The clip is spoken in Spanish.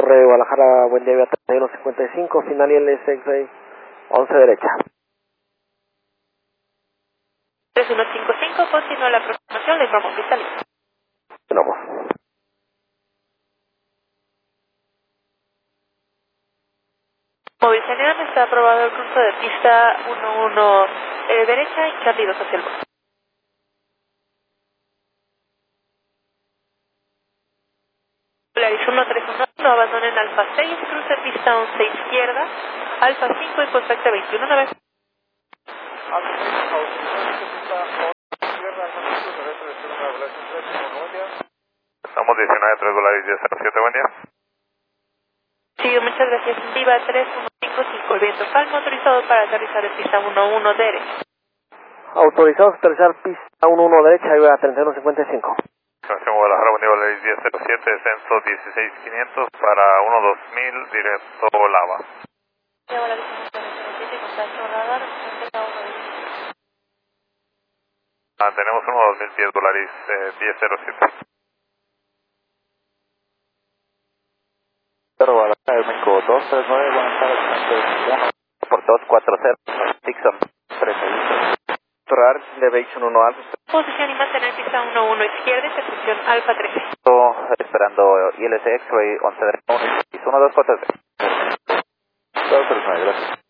Torre Guadalajara, buen día, vía 3155, final y LS 11 derecha. 3155, continúa la aproximación, le informo cristalino. Vamos. Movilizador, está aprobado el cruce de pista 11 derecha y cambios hacia el bosque. Polaris 131, no abandonen Alfa 6, cruce pista 11 izquierda, Alfa 5 y prospecto 21, 9. Estamos 19-3 Polaris 10-07, buen día. Sí, muchas gracias. Viva 3155, el viento calmo, autorizado para aterrizar en pista 11 derecha. Autorizados a aterrizar pista 11 derecha, vía 3155. Estación Guadalajara, buen día, Polaris 10-07, descenso 16500 para 12000, directo Lava. Lleva la visión 07, contacto radar, Tenemos 12010 Polaris 10-07. Guadalajara, México 239, buenas tardes, por 240, Dixon 31. Torrar, Elevation 1 Alfa. Posición y mantener pista 11 izquierda, intercepción Alfa 13. Esperando ILS X-Ray 11 1 2 4 3. 239, gracias.